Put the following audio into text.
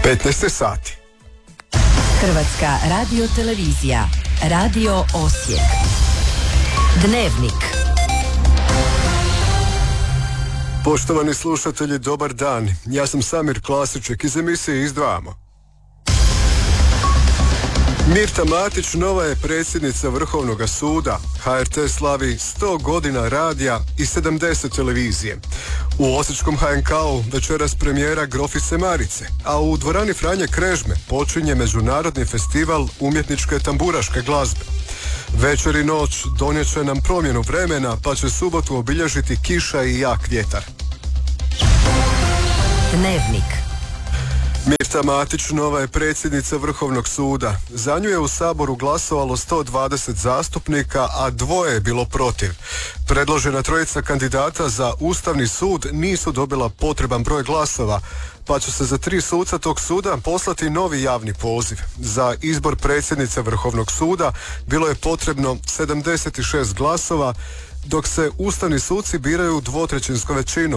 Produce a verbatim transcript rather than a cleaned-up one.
petnaest sati. Hrvatska radiotelevizija, Radio Osijek. Dnevnik. Poštovani slušatelji, dobar dan. Ja sam Samir Klasiček iz emisije Izdvajamo. Mirta Matić nova je predsjednica Vrhovnog suda. H R T slavi sto godina radija i sedamdeset televizije. U osječkom H N K-u večeras premijera Grofice Marice, a u dvorani Franje Krežme počinje Međunarodni festival umjetničke tamburaške glazbe. Večer i noć donijet će nam promjenu vremena, pa će subotu obilježiti kiša i jak vjetar. Dnevnik. Mirta Matić nova je predsjednica Vrhovnog suda. Za nju je u Saboru glasovalo sto dvadeset zastupnika, a dvoje je bilo protiv. Predložena trojica kandidata za Ustavni sud nisu dobila potreban broj glasova, pa će se za tri suca tog suda poslati novi javni poziv. Za izbor predsjednice Vrhovnog suda bilo je potrebno sedamdeset šest glasova, dok se ustavni suci biraju dvotrećinskom većinom.